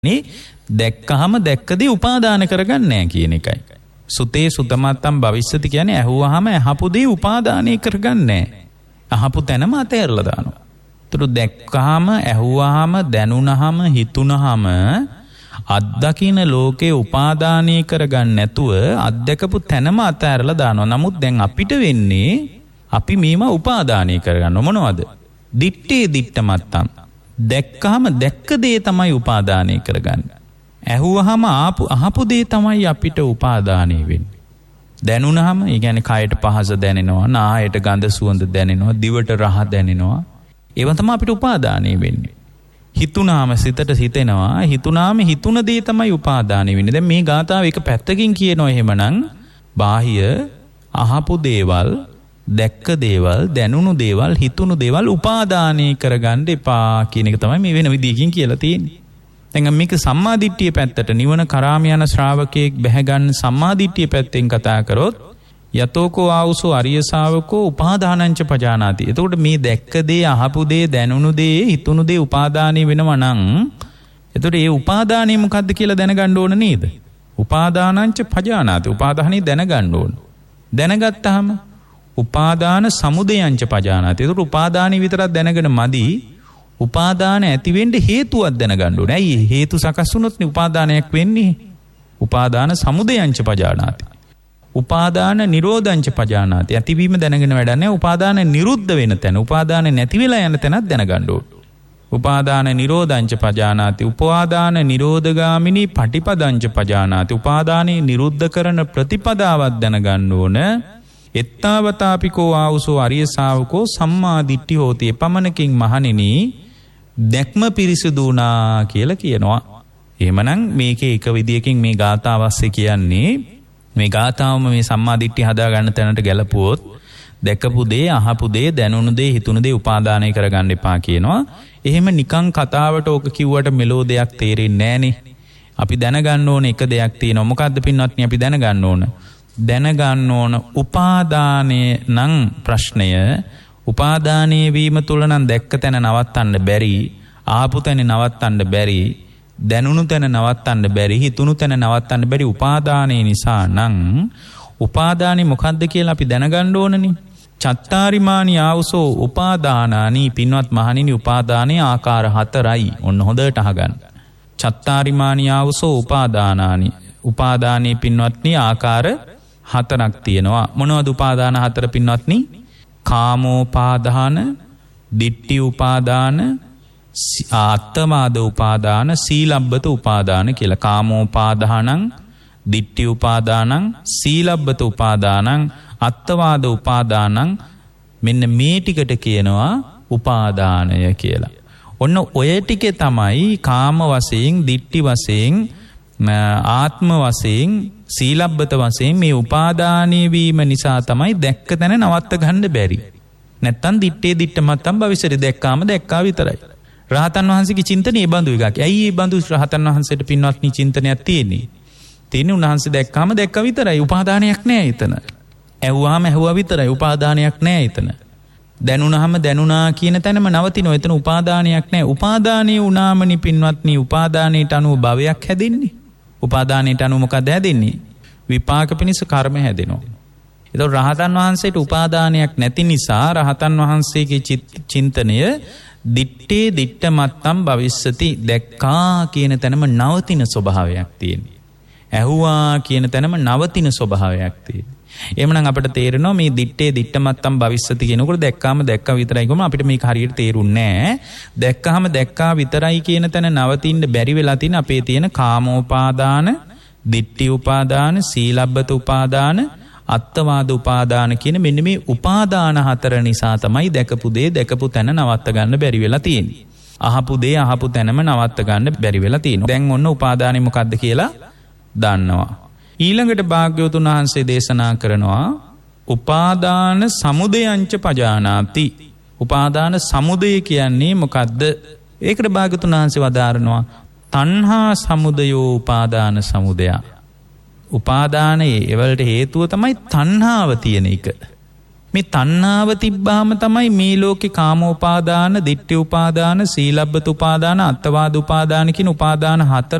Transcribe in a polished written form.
දැක්කහම දැක්කදී උපාදාන කරගන්නේ නැහැ කියන එකයි. සුතේ සුතමත්තම් භවිෂ්‍යති කියන්නේ ඇහුවාම ඇහපු දේ උපාදානය කරගන්නේ නැහැ. අහපු තැනම අතහැරලා දානවා. ඒතර දැක්කහම ඇහුවාම දැනුණහම හිතුණහම අත්දකින්න ලෝකේ උපාදානය කරගන්න නැතුව අත්දකපු තැනම අතහැරලා දානවා. නමුත් දැන් අපිට වෙන්නේ අපි මේව උපාදානය කරගන්න මොනවද? දිත්තේ දිත්තමත්තම්. දැක්කහම දැක්ක දේ තමයි උපාදානය කරගන්නේ. ඇහුවහම අහපු දේ තමයි අපිට උපාදානය වෙන්නේ. දැනුණහම ඒ කියන්නේ කයට පහස දැනෙනවා, නායට ගඳ සුවඳ දැනෙනවා, දිවට රහ දැනෙනවා. ඒවා තමයි අපිට උපාදානය වෙන්නේ. හිතුණාම සිතට හිතෙනවා, හිතුණාම හිතුණ දේ තමයි උපාදානය වෙන්නේ. දැන් මේ ගාථාව එක පැත්තකින් කියනවා එහෙමනම් බාහිය අහපු දේවල්, දැක්ක දේවල්, දැනුණු දේවල්, හිතුණු දේවල් උපාදානය කරගන්න එපා කියන එක තමයි මේ වෙන විදිහකින් කියලා තියෙන්නේ. දැන් මේක සම්මාදිට්ඨිය පැත්තට නිවන කරාම යන ශ්‍රාවකයෙක් බැහැ ගන්න සම්මාදිට්ඨිය පැත්තෙන් කතා කරොත් යතෝකෝ ආවුසෝ අරිය ශාවකෝ උපාදානංච පජානාති. එතකොට මේ දැක්ක දේ, අහපු දේ, දැනුණු දේ, හිතුණු දේ උපාදානය වෙනවා නම් එතකොට ඒ උපාදානය මොකද්ද කියලා දැනගන්න ඕන නේද? උපාදානංච පජානාති. උපාදානය දැනගන්න ඕන. දැනගත්තාම උපාදාන සමුදයංච පජානාති. එතකොට උපාදානය විතරක් දැනගෙන මදි. උපාදාන ඇති වෙන්න හේතුවක් දැනගන්න ඕනේ. ඇයි හේතු සකස් වුණොත් නේ උපාදානයක් වෙන්නේ? උපාදාන සමුදයංච පජානාති. උපාදාන නිරෝධංච පජානාති. ඇතිවීම දැනගෙන වැඩක් නැහැ. උපාදාන නිරුද්ධ වෙන තැන, උපාදාන නැති වෙලා යන තැනක් දැනගන්න ඕනේ. උපාදාන නිරෝධංච පජානාති. උපාදාන නිරෝධගාමිනී පටිපදංච පජානාති. උපාදානේ නිරුද්ධ කරන ප්‍රතිපදාවක් දැනගන්න ඕන. එත්තාවතාපිකෝ ආවුසෝ අරිය ශාවකෝ සම්මා දිට්ඨි හෝති. එපමණකින් මහණෙනි දැක්ම පිරිසුදු වුණා කියලා කියනවා. එහෙමනම් මේකේ එක විදියකින් මේ ගාථාවස්සේ කියන්නේ මේ ගාථාවම මේ සම්මා දිට්ඨිය හදා ගන්න තැනට ගැලපුවොත් දැකපු දේ, අහපු දේ, දැනුණු දේ, හිතුණු දේ උපාදානය කරගන්න එපා කියනවා. එහෙම නිකන් කතාවට ඕක කිව්වට මෙලෝ දෙයක් තේරෙන්නේ නැහනේ. අපි දැනගන්න ඕන එක දෙයක් තියෙනවා. මොකද්ද පින්වත්නි අපි දැනගන්න ඕන? දැනගන්න ඕන උපාදානයේ නම් ප්‍රශ්නය, උපාදානයේ වීම තුල නම් දැක්ක තැන නවත්තන්න බැරි, ආපු තැන නවත්තන්න බැරි, දැනුණු තැන නවත්තන්න බැරි, හිතුණු තැන නවත්තන්න බැරි උපාදානයේ නිසා නම් උපාදානෙ මොකද්ද කියලා අපි දැනගන්න ඕනනේ. චත්තාරිමානි ආවුසෝ උපාදානානි. පින්වත් මහණෙනි උපාදානයේ ආකාර 4යි. ඔන්න හොඳට අහගන්න. චත්තාරිමානි ආවුසෝ උපාදානානි. උපාදානයේ පින්වත්නි ආකාර 4ක් තියෙනවා. මොනවද උපාදාන 4 පින්වත්නි? කාමෝපාදාන, දිට්ඨි උපාදාන, ආත්තමාද උපාදාන, සීලබ්බත උපාදාන කියලා. කාමෝපාදානං, දිට්ඨි උපාදානං, සීලබ්බත උපාදානං, අත්තවාද උපාදානං. මෙන්න මේ ටිකට කියනවා උපාදානය කියලා. ඔන්න ඔය ටිකේ තමයි කාම වශයෙන්, දිට්ඨි වශයෙන්, ආත්ම වශයෙන්, සීලබ්බත වශයෙන් මේ උපාදානීය වීම නිසා තමයි දැක්ක තැන නවත්ත ගන්න බැරි. නැත්තම් දිත්තේ දිත්තමත්තම් භවිෂරි දැක්කාම දැක්කා විතරයි. රහතන් වහන්සේගේ චින්තනයේ බඳු එකක්. ඇයි මේ බඳු රහතන් වහන්සේට පින්වත්නි චින්තනයක් තියෙන්නේ? තියෙන්නේ උන්වහන්සේ දැක්කාම දැක්කා විතරයි. උපාදානයක් නැහැ එතන. ඇහුවාම ඇහුවා විතරයි. උපාදානයක් නැහැ එතන. දැනුණාම දැනුණා කියන තැනම නවතිනවා. එතන උපාදානයක් නැහැ. උපාදානිය වුණාමනි පින්වත්නි උපාදානයට අනුව භවයක් හැදෙන්නේ. උපාදානයට අනුව මොකද හැදෙන්නේ? විපාක පිණිස කර්ම හැදෙනවා. ඒතකොට රහතන් වහන්සේට උපාදානයක් නැති නිසා රහතන් වහන්සේගේ චින්තනය දිත්තේ දිත්තමත්තම් භවිස්සති. දැක්කා කියන තැනම නවතින ස්වභාවයක් තියෙනවා. ඇහුවා කියන තැනම නවතින ස්වභාවයක් තියෙනවා. එහෙමනම් අපිට තේරෙනවා මේ දිත්තේ දිත්තමත්තම් භවිස්සති කියනකොට දැක්කාම දැක්කා විතරයි කොහොම අපිට මේක හරියට තේරුන්නේ නැහැ. දැක්කාම දැක්කා විතරයි කියන තැන නවතින්න බැරි වෙලා තියෙන අපේ තියෙන කාමෝපාදාන, දිට්ඨි උපාදාන, සීලබ්බත උපාදාන, අත්තවාද උපාදාන කියන මෙන්න මේ උපාදාන 4 නිසා තමයි දැකපු දේ දැකපු තැන නවත්ත ගන්න බැරි වෙලා තියෙන්නේ. අහපු දේ අහපු තැනම නවත්ත ගන්න බැරි වෙලා තියෙනවා. දැන් ඔන්න උපාදානෙ මොකද්ද කියලා දන්නවා. ඊළඟට භාග්‍යවතුන් වහන්සේ දේශනා කරනවා උපාදාන සමුදයංච පජානාති. උපාදාන සමුදය කියන්නේ මොකද්ද? ඒකට භාග්‍යවතුන් වහන්සේ වදාරනවා තණ්හා සමුදයෝ උපාදාන සමුදය. උපාදානයේ ඒවලට හේතුව තමයි තණ්හාව තියෙන එක. මේ තණ්හාව තිබ්බාම තමයි මේ ලෝකේ කාමෝපාදාන, ditthi උපාදාන, සීලබ්බත උපාදාන, අත්තවාද උපාදාන කියන උපාදාන හතර